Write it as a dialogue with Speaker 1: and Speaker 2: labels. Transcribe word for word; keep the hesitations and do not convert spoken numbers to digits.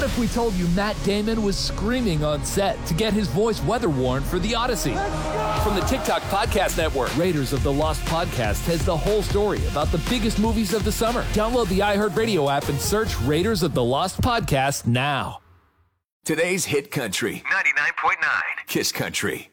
Speaker 1: What if we told you Matt Damon was screaming on set to get his voice weather-worn for The Odyssey? From the TikTok Podcast Network, Raiders of the Lost Podcast has the whole story about the biggest movies of the summer. Download the iHeartRadio app and search Raiders of the Lost Podcast now.
Speaker 2: Today's Hit Country. ninety-nine point nine. Kiss Country.